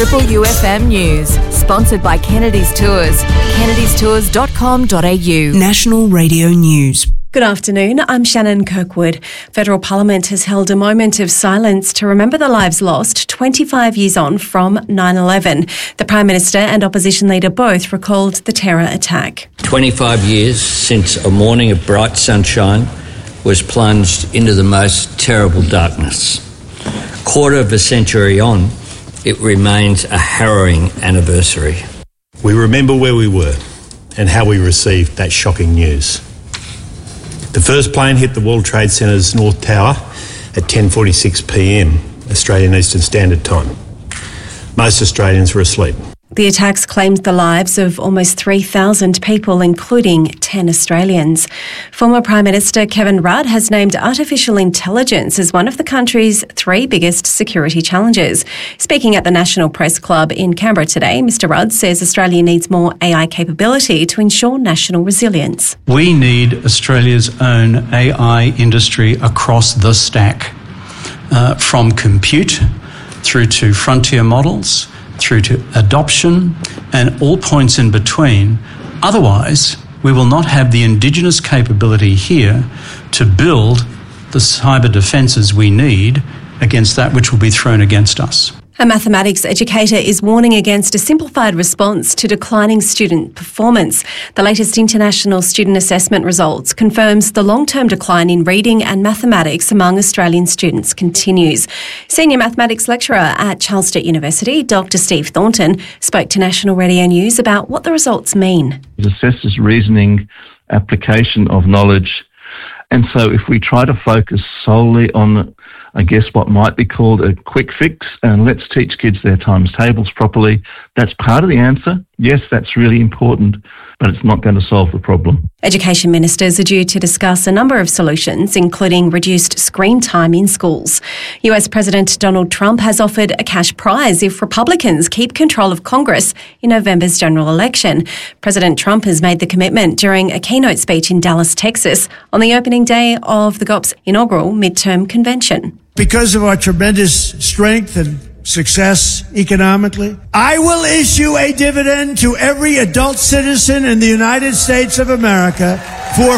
Triple UFM News, sponsored by Kennedy's Tours, kennedystours.com.au. National Radio News. Good afternoon, I'm Shannon Kirkwood. Federal Parliament has held a moment of silence to remember the lives lost 25 years on from 9/11. The Prime Minister and Opposition Leader both recalled the terror attack. 25 years since a morning of bright sunshine was plunged into the most terrible darkness. Quarter of a century on, it remains a harrowing anniversary. We remember where we were and how we received that shocking news. The first plane hit the World Trade Centre's North Tower at 10:46 p.m, Australian Eastern Standard Time. Most Australians were asleep. The attacks claimed the lives of almost 3,000 people, including 10 Australians. Former Prime Minister Kevin Rudd has named artificial intelligence as one of the country's 3 biggest security challenges. Speaking at the National Press Club in Canberra today, Mr Rudd says Australia needs more AI capability to ensure national resilience. We need Australia's own AI industry across the stack, from compute through to frontier models, through to adoption and all points in between. Otherwise, we will not have the Indigenous capability here to build the cyber defences we need against that which will be thrown against us. A mathematics educator is warning against a simplified response to declining student performance. The latest international student assessment results confirms the long-term decline in reading and mathematics among Australian students continues. Senior mathematics lecturer at Charles Sturt University, Dr. Steve Thornton, spoke to National Radio News about what the results mean. It assesses reasoning, application of knowledge, and so if we try to focus solely on what might be called a quick fix, and let's teach kids their times tables properly, that's part of the answer. Yes, that's really important, but it's not going to solve the problem. Education ministers are due to discuss a number of solutions, including reduced screen time in schools. US President Donald Trump has offered a cash prize if Republicans keep control of Congress in November's general election. President Trump has made the commitment during a keynote speech in Dallas, Texas, on the opening day of the GOP's inaugural midterm convention. Because of our tremendous strength and success economically, I will issue a dividend to every adult citizen in the United States of America for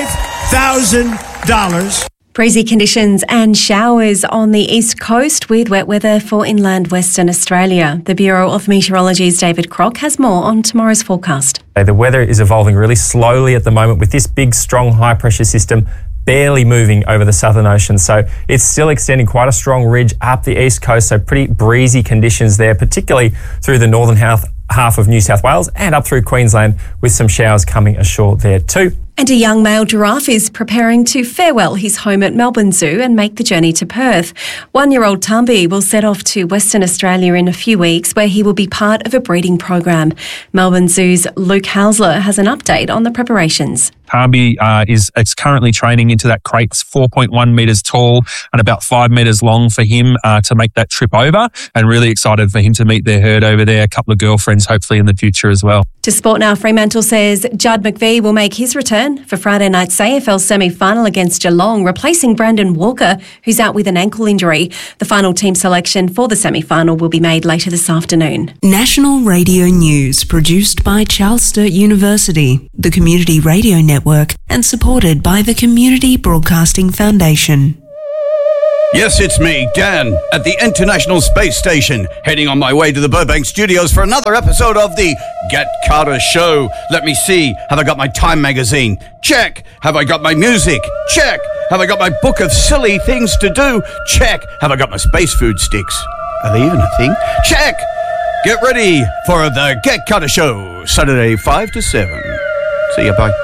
$5,000. Breezy conditions and showers on the east coast with wet weather for inland Western Australia. The Bureau of Meteorology's David Crock has more on tomorrow's forecast. The weather is evolving really slowly at the moment with this big, strong, high-pressure system barely moving over the Southern Ocean. So it's still extending quite a strong ridge up the east coast, so pretty breezy conditions there, particularly through the northern half of New South Wales and up through Queensland, with some showers coming ashore there too. And a young male giraffe is preparing to farewell his home at Melbourne Zoo and make the journey to Perth. 1-year-old Tambi will set off to Western Australia in a few weeks, where he will be part of a breeding program. Melbourne Zoo's Luke Hausler has an update on the preparations. Tambi is currently training into that crate. It's 4.1 metres tall and about 5 metres long for him to make that trip over, and really excited for him to meet their herd over there, a couple of girlfriends hopefully in the future as well. To Sport Now, Fremantle says Judd McVie will make his return for Friday night's AFL semi-final against Geelong, replacing Brandon Walker, who's out with an ankle injury. The final team selection for the semi-final will be made later this afternoon. National Radio News, produced by Charles Sturt University, the Community Radio Network, and supported by the Community Broadcasting Foundation. Yes, it's me, Dan, at the International Space Station, heading on my way to the Burbank studios for another episode of the Get Carter Show. Let me see, have I got my Time magazine? Check. Have I got my music? Check. Have I got my book of silly things to do? Check. Have I got my space food sticks? Are they even a thing? Check. Get ready for the Get Carter Show, Saturday 5 to 7. See you, bye.